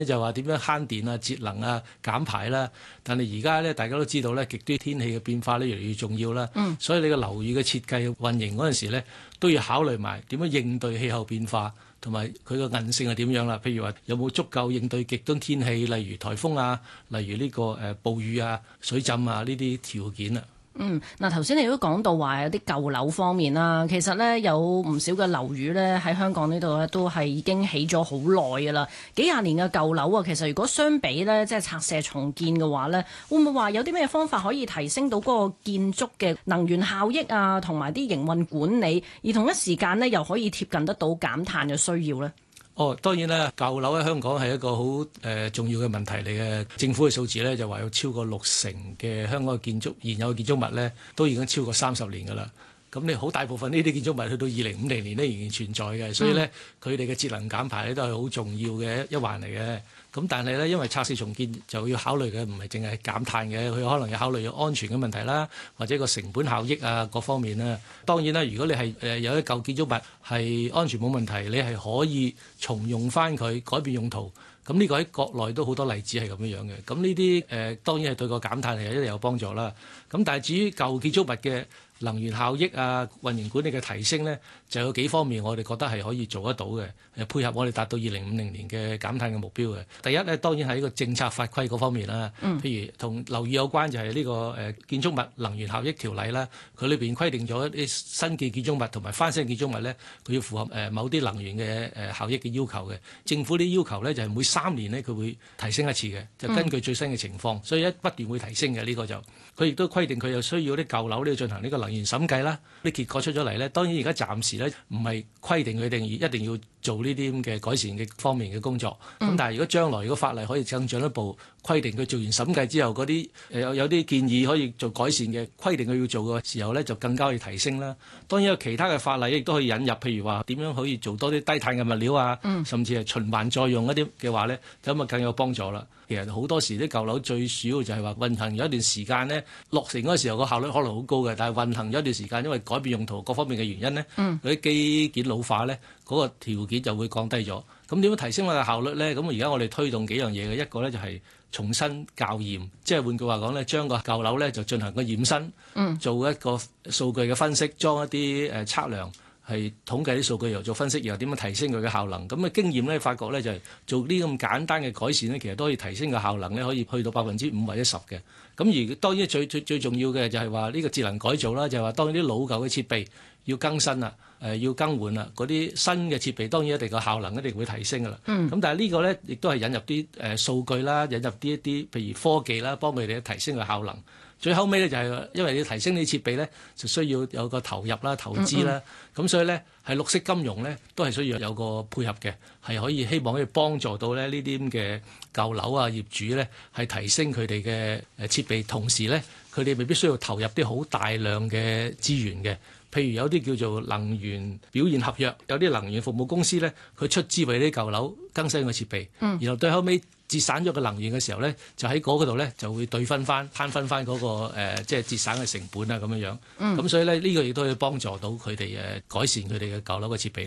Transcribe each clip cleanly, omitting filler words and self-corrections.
就話點樣慳電啊、節能啊、減排啦。但係而家咧，大家都知道咧，極端天氣嘅變化咧越嚟越重要啦。所以你個樓宇嘅設計、運營嗰陣時咧，都要考慮埋點樣應對氣候變化，同埋佢個韌性係點樣啦。譬如話有冇足夠應對極端天氣，例如颱風啊，例如呢個暴雨啊、水浸啊呢啲條件啊。 嗱，頭先你都講到話有啲舊樓方面啦，其實呢，有唔少嘅樓宇呢喺香港呢度呢都係已經起咗好耐㗎啦，幾廿年嘅舊樓啊，其實如果相比呢，即係拆卸重建嘅話呢，會唔會話有啲咩方法可以提升到嗰個建築嘅能源效益啊，同埋啲營運管理，而同一時間呢，又可以貼近得到減碳嘅需要呢？ 當然啦，舊樓喺香港係一個好重要嘅問題嚟嘅。政府嘅數字咧就話有超過60%嘅香港嘅現有嘅建築物咧，都已經超過30年㗎啦。咁你好大部分呢啲建築物去到2050年呢仍然存在嘅，所以咧佢哋嘅節能減排咧都係好重要嘅一環嚟嘅。咁但係咧，因為拆卸重建就要考慮嘅唔係淨係減碳嘅，佢可能要考慮安全嘅問題啦，或者個成本效益啊各方面啦。當然啦，如果你係有一舊建築物係安全冇問題，你係可以重用翻佢，改變用途。咁呢個喺國內都好多例子係咁樣嘅。咁呢啲當然係對個減碳係一定有幫助啦。咁但係至於舊建築物嘅能源效益啊、運營管理嘅提升呢，就有幾方面我哋覺得係可以做得到嘅，配合我哋達到2050年嘅減碳嘅目標嘅。第一呢，當然係呢個政策法規嗰方面啦。譬如同樓宇有關就係呢個建築物能源效益條例啦，佢裏邊規定咗一啲新建築物同埋翻新建築物呢，佢要符合某啲能源嘅效益嘅要求嘅。政府啲要求呢，就係每3年呢，佢會提升一次嘅，就根據最新嘅情況，所以不斷會提升嘅。呢個就佢亦都規定佢有需要啲舊樓呢進行呢個能源審計啦。啲結果出咗嚟呢，當然而家暫時呢唔係規定佢哋一定要做呢啲咁嘅改善嘅方面嘅工作。咁但係如果將來如果法例可以更進一步規定佢做完審計之後嗰啲有啲建議可以做改善嘅，規定佢要做嘅時候呢，就更加可以提升啦。當然有其他嘅法例亦都可以引入，譬如話點樣可以做多啲低碳嘅物料啊，甚至係循環再用一啲嘅話呢，咁啊更有幫助啦。其實好多時啲舊樓最主要就係話運行有一段時間呢，落成嗰時候個效率可能好高嘅，但係運行咗一段時間，因為改變用途各方面嘅原因呢，嗰啲基建老化呢，嗰個條件就會降低咗。咁點樣提升我嘅效率呢？咁而家我哋推動幾樣嘢嘅，一個呢就係重新校驗，即係換句話講呢，將個舊樓呢就進行個驗身，做一個數據嘅分析，裝一啲測量。係統計啲數據，又做分析，又點樣提升佢嘅效能？咁嘅經驗咧，發覺咧就係做呢咁簡單嘅改善咧，其實都可以提升個效能咧，可以去到5%或者10%嘅。咁而當然最重要嘅就係話呢個節能改造啦，就係話當然啲老舊嘅設備要更新啦，要更換啦，嗰啲新嘅設備當然一定個效能一定會提升噶啦。咁但係呢個咧亦都係引入啲數據啦，引入一啲譬如科技啦，幫佢哋提升個效能。最後尾咧就係因為要提升啲設備咧，就需要有個投入啦、投資啦，咁所以咧係綠色金融咧都係需要有個配合嘅，係可以希望可以幫助到咧呢啲咁嘅舊樓啊業主咧係提升佢哋嘅設備，同時咧佢哋未必需要投入啲好大量嘅資源嘅。譬如有啲叫做能源表現合約，有啲能源服務公司咧佢出資為啲舊樓更新個設備，然後對後尾節省咗個能源嘅時候咧，就喺嗰度咧就會對分翻攤分翻嗰個即係節省嘅成本啊咁樣樣。咁所以咧呢個亦都可以幫助到佢哋改善佢哋嘅舊樓嘅設備。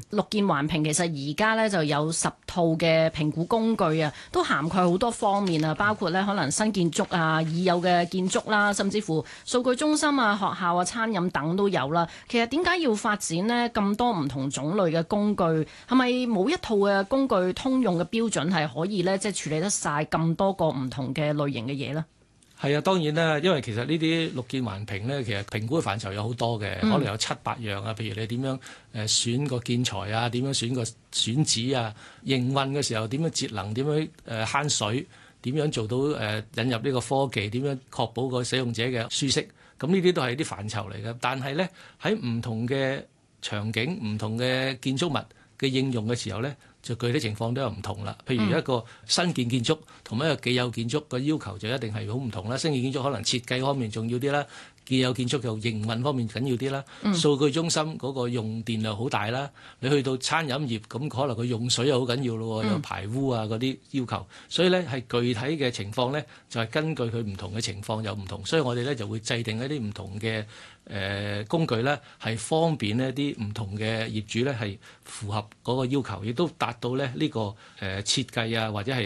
係啊，當然啦，因為其實呢啲綠建環評呢，其實評估嘅範疇有好多嘅，可能有7、8樣啊。譬如你點樣選個建材啊，點樣選個選址啊，營運嘅時候點樣節能，點樣慳水，點樣做到引入呢個科技，點樣確保個使用者嘅舒適。咁呢啲都係啲範疇嚟嘅。但係呢，喺唔同嘅場景、唔同嘅建築物嘅應用嘅時候呢，就具體情況都有唔同啦。譬如一個新建築同埋一個既有建築嘅要求就一定係好唔同啦。新建築可能設計方面重要啲啦， 現有建築就營運方面緊要啲啦。數據中心嗰個用電量好大啦，你去到餐飲業咁可能佢用水又好緊要咯，有排污啊嗰啲要求。所以咧係具體嘅情況咧，就係根據佢唔同嘅情況有唔同，所以我哋咧就會制定一啲唔同嘅工具咧，係方便呢啲唔同嘅業主咧係符合嗰個要求，亦都達到咧呢個設計啊或者係